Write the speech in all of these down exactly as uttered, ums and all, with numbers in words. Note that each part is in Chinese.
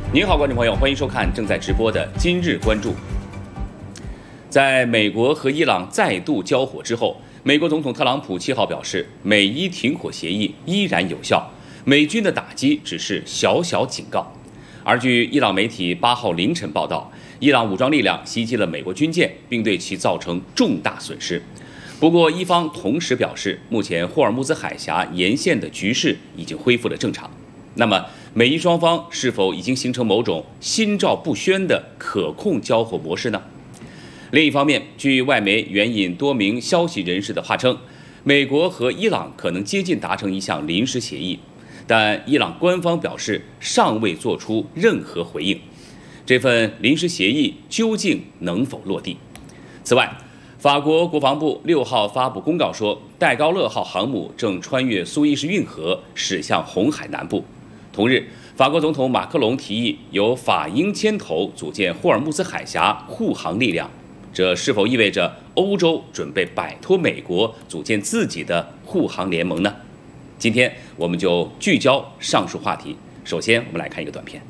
您好，观众朋友，欢迎收看正在直播的《今日关注》。在美国和伊朗再度交火之后，美国总统特朗普七号表示，美伊停火协议依然有效，美军的打击只是小小警告。而据伊朗媒体八号凌晨报道，伊朗武装力量袭击了美国军舰，并对其造成重大损失。不过，伊方同时表示，目前霍尔木兹海峡沿线的局势已经恢复了正常。那么，美伊双方是否已经形成某种心照不宣的可控交火模式呢？另一方面，据外媒援引多名消息人士的话称，美国和伊朗可能接近达成一项临时协议，但伊朗官方表示尚未做出任何回应。这份临时协议究竟能否落地？此外，法国国防部六号发布公告说，戴高乐号航母正穿越苏伊士运河，驶向红海南部。同日，法国总统马克龙提议由法英牵头组建霍尔木兹海峡护航力量，这是否意味着欧洲准备摆脱美国，组建自己的护航联盟呢？今天我们就聚焦上述话题。首先，我们来看一个短片。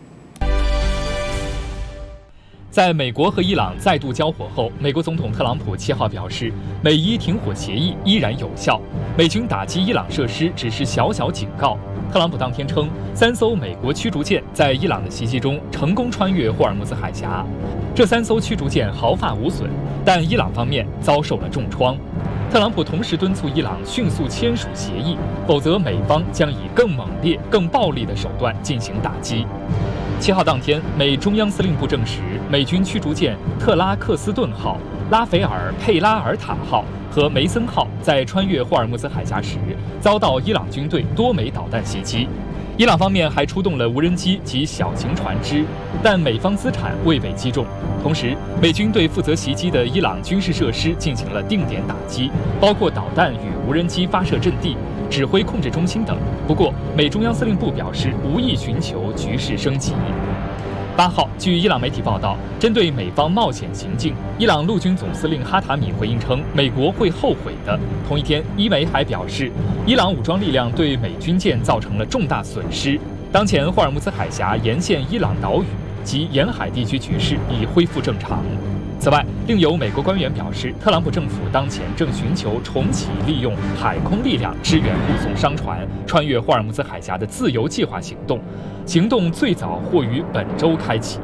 在美国和伊朗再度交火后，美国总统特朗普七号表示，美伊停火协议依然有效，美军打击伊朗设施只是小小警告。特朗普当天称，三艘美国驱逐舰在伊朗的袭击中成功穿越霍尔木兹海峡，这三艘驱逐舰毫发无损，但伊朗方面遭受了重创。特朗普同时敦促伊朗迅速签署协议，否则美方将以更猛烈、更暴力的手段进行打击。七号当天，美中央司令部证实，美军驱逐舰特拉克斯顿号、拉斐尔·佩拉尔塔号和梅森号在穿越霍尔木兹海峡时，遭到伊朗军队多枚导弹袭击。伊朗方面还出动了无人机及小型船只，但美方资产未被击中。同时，美军对负责袭击的伊朗军事设施进行了定点打击，包括导弹与无人机发射阵地、指挥控制中心等。不过，美中央司令部表示无意寻求局势升级。八号，据伊朗媒体报道，针对美方冒险行径，伊朗陆军总司令哈塔米回应称，美国会后悔的。同一天，伊媒还表示，伊朗武装力量对美军舰造成了重大损失。当前，霍尔木兹海峡沿线伊朗岛屿及沿海地区局势已恢复正常。此外，另有美国官员表示，特朗普政府当前正寻求重启利用海空力量支援护送商船穿越霍尔木兹海峡的自由计划行动，行动最早或于本周开启。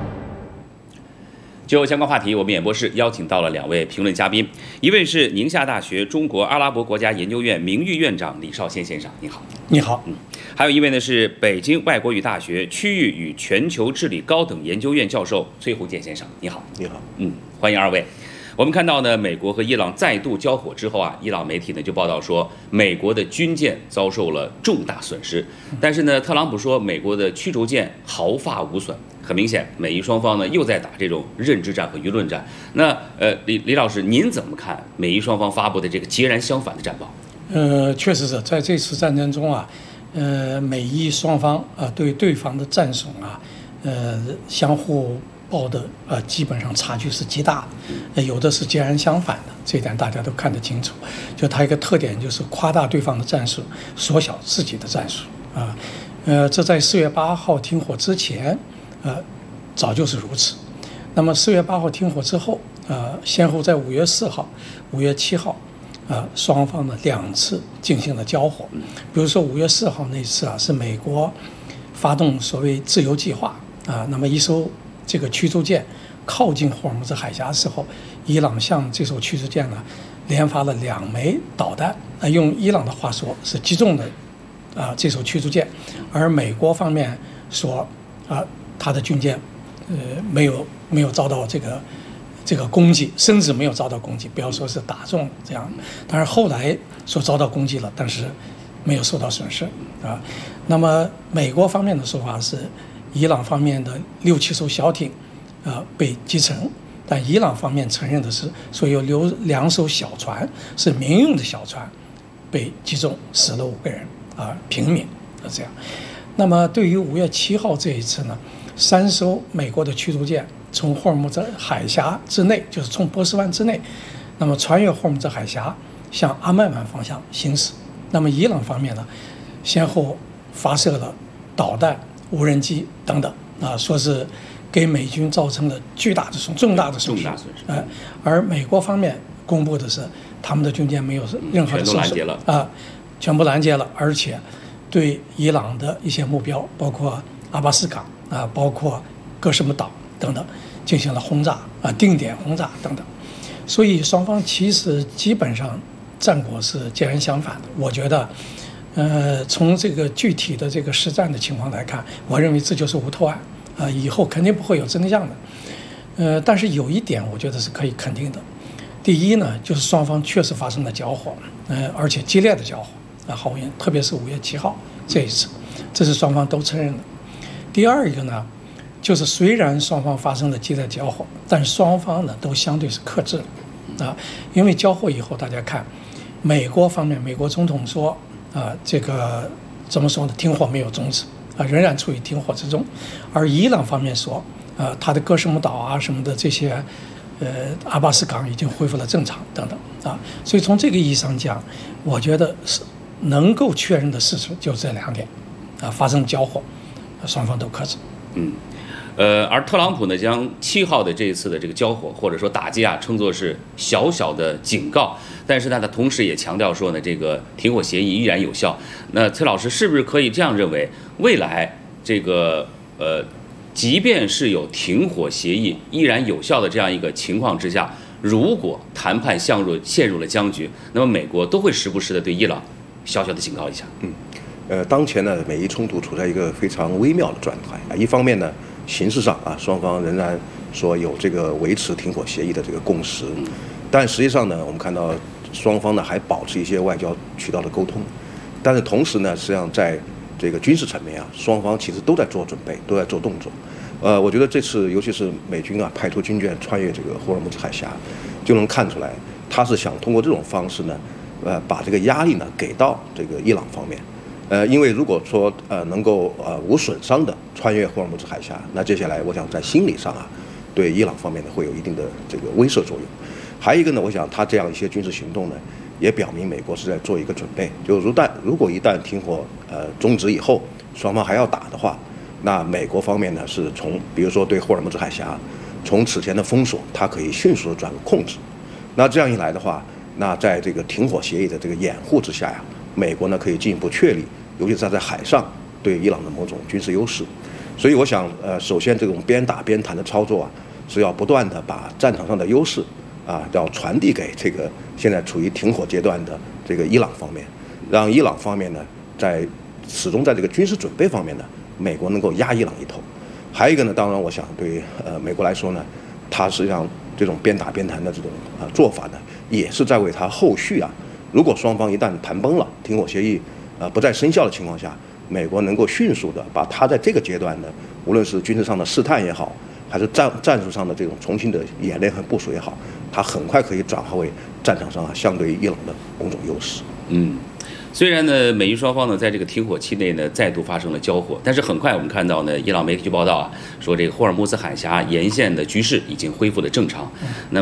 就相关话题，我们演播室邀请到了两位评论嘉宾，一位是宁夏大学中国阿拉伯国家研究院名誉院长李绍先先生，你好。 你好。 嗯，还有一位呢是北京外国语大学区域与全球治理高等研究院教授崔洪建先生，你好。 你好。 嗯，欢迎二位。我们看到呢，美国和伊朗再度交火之后啊，伊朗媒体呢就报道说，美国的军舰遭受了重大损失，但是呢，特朗普说美国的驱逐舰毫发无损。很明显，美伊双方呢又在打这种认知战和舆论战。那呃，李李老师，您怎么看美伊双方发布的这个截然相反的战报？ 呃，确实是在这次战争中啊，呃，美伊双方啊、呃、对对方的战损啊，呃，相互报的呃基本上差距是极大的，呃，有的是截然相反的，这一点大家都看得清楚。就它一个特点就是夸大对方的战术，缩小自己的战术啊。呃，这在四月八号停火之前。呃，早就是如此。那么四月八号停火之后，呃，先后在五月四号、五月七号，呃，双方呢两次进行了交火。比如说五月四号那次啊，是美国发动所谓自由计划啊，那么一艘这个驱逐舰靠近霍尔木兹海峡的时候，伊朗向这艘驱逐舰呢连发了两枚导弹，啊，用伊朗的话说是击中了啊这艘驱逐舰，而美国方面说啊。他的军舰，呃，没有没有遭到这个这个攻击，甚至没有遭到攻击，不要说是打中这样。当然后来说遭到攻击了，但是没有受到损失啊。那么美国方面的说法是，伊朗方面的六七艘小艇，啊被击沉，但伊朗方面承认的是，说有留两艘小船是民用的小船被击中，死了五个人啊，平民啊这样。那么对于五月七号这一次呢？三艘美国的驱逐舰从霍尔木兹海峡之内，就是从波斯湾之内，那么穿越霍尔木兹海峡向阿曼湾方向行驶。那么伊朗方面呢，先后发射了导弹、无人机等等啊，说是给美军造成了巨大的损重大的损失， 重大损失。 呃，而美国方面公布的是他们的军舰没有任何的受损啊，全部拦截了，而且对伊朗的一些目标，包括阿巴斯港啊，包括戈什姆岛等等，进行了轰炸啊，定点轰炸等等。所以双方其实基本上战果是截然相反的。我觉得，呃，从这个具体的这个实战的情况来看，我认为这就是无头案啊，以后肯定不会有真相的。呃，但是有一点我觉得是可以肯定的，第一呢，就是双方确实发生了交火，呃，而且激烈的交火啊，毫无疑问，特别是五月七号这一次，这是双方都承认的。第二一个呢，就是虽然双方发生了激烈交火，但双方呢都相对是克制了啊，因为交火以后，大家看，美国方面，美国总统说啊，这个怎么说呢，停火没有终止啊，仍然处于停火之中，而伊朗方面说，呃，他的戈什姆岛啊什么的这些，呃，阿巴斯港已经恢复了正常等等啊，所以从这个意义上讲，我觉得是能够确认的事实就这两点，啊，发生交火，双方都克制。 嗯，呃，而特朗普呢，将七号的这一次的这个交火或者说打击啊，称作是小小的警告，但是呢，他同时也强调说呢，这个停火协议依然有效。那崔老师是不是可以这样认为，未来这个呃？即便是有停火协议依然有效的这样一个情况之下，如果谈判陷入陷入了僵局，那么美国都会时不时的对伊朗小小的警告一下。 嗯，呃，当前呢，美伊冲突处在一个非常微妙的状态啊。一方面呢，形式上啊，双方仍然说有这个维持停火协议的这个共识，但实际上呢，我们看到双方呢还保持一些外交渠道的沟通，但是同时呢，实际上在这个军事层面啊，双方其实都在做准备，都在做动作。呃，我觉得这次尤其是美军啊派出军舰穿越这个霍尔木兹海峡，就能看出来，他是想通过这种方式呢，呃，把这个压力呢给到这个伊朗方面。呃，因为如果说呃能够呃无损伤的穿越霍尔木兹海峡，那接下来我想在心理上啊，对伊朗方面呢会有一定的这个威慑作用。还有一个呢，我想他这样一些军事行动呢，也表明美国是在做一个准备，就如旦如果一旦停火呃终止以后，双方还要打的话，那美国方面呢是从比如说对霍尔木兹海峡，从此前的封锁，它可以迅速的转入控制。那这样一来的话，那在这个停火协议的这个掩护之下呀，美国呢可以进一步确立，尤其是在海上对伊朗的某种军事优势。所以我想，呃，首先这种边打边谈的操作啊，是要不断的把战场上的优势啊，要传递给这个现在处于停火阶段的这个伊朗方面，让伊朗方面呢，在始终在这个军事准备方面呢，美国能够压伊朗一头。还有一个呢，当然我想对呃美国来说呢，它实际上这种边打边谈的这种啊、呃、做法呢，也是在为它后续啊，如果双方一旦谈崩了，停火协议啊、呃、不再生效的情况下，美国能够迅速的把它在这个阶段的，无论是军事上的试探也好，还是战战术上的这种重新的演练和部署也好，它很快可以转化为战场上啊相对于伊朗的某种优势。 嗯。虽然呢，美伊双方呢在这个停火期内呢再度发生了交火，但是很快我们看到呢，伊朗媒体就报道啊，说这个霍尔木兹海峡沿线的局势已经恢复了正常。那么